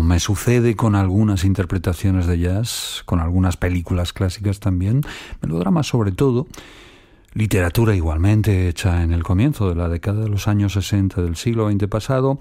me sucede con algunas interpretaciones de jazz, con algunas películas clásicas también, melodrama sobre todo, literatura igualmente hecha en el comienzo de la década de los años 60 del siglo XX pasado,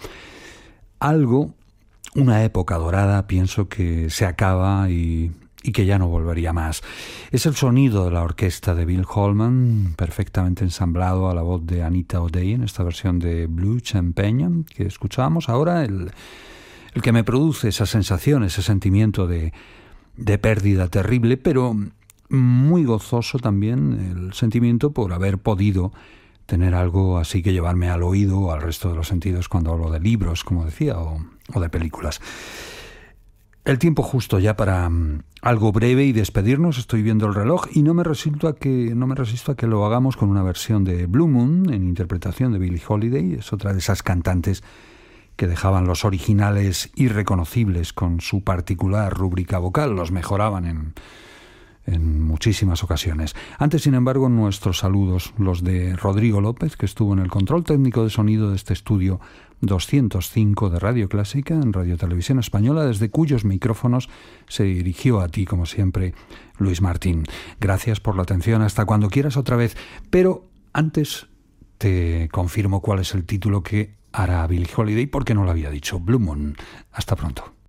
una época dorada, pienso que se acaba y que ya no volvería más. Es el sonido de la orquesta de Bill Holman, perfectamente ensamblado a la voz de Anita O'Day en esta versión de Blue Champagne que escuchábamos ahora, el que me produce esa sensación, ese sentimiento de pérdida terrible, pero muy gozoso también el sentimiento por haber podido tener algo así que llevarme al oído o al resto de los sentidos cuando hablo de libros, como decía, o de películas. El tiempo justo ya para algo breve y despedirnos. Estoy viendo el reloj y no me resisto a que lo hagamos con una versión de Blue Moon en interpretación de Billie Holiday. Es otra de esas cantantes que dejaban los originales irreconocibles con su particular rúbrica vocal, los mejoraban en muchísimas ocasiones. Antes, sin embargo, nuestros saludos, los de Rodrigo López, que estuvo en el control técnico de sonido de este estudio 205 de Radio Clásica en Radio Televisión Española, desde cuyos micrófonos se dirigió a ti, como siempre, Luis Martín. Gracias por la atención, hasta cuando quieras otra vez, pero antes te confirmo cuál es el título que hará Billie Holiday, porque no lo había dicho. Blue Moon. Hasta pronto.